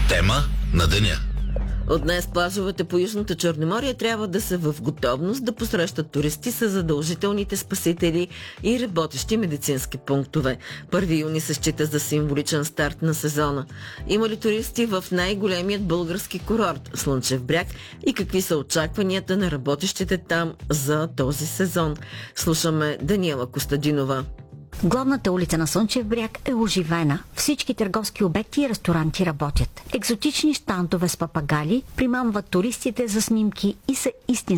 Тема на деня. От днес плажовете по Южното Черноморие трябва да са в готовност да посрещат туристи с задължителните спасители и работещи медицински пунктове. 1 юни се счита за символичен старт на сезона. Има ли туристи в най-големият български курорт Слънчев бряг и какви са очакванията на работещите там за този сезон? Слушаме Даниела Костадинова. Главната улица на Слънчев бряг е оживена. Всички търговски обекти и ресторанти работят. Екзотични щандове с папагали примамват туристите за снимки и са истински